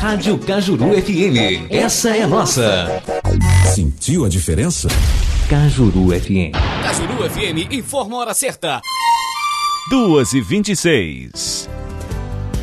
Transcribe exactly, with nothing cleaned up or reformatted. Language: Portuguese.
Rádio Cajuru F M. Essa é nossa. Sentiu a diferença? Cajuru F M. Cajuru F M informa a hora certa. duas e vinte e seis.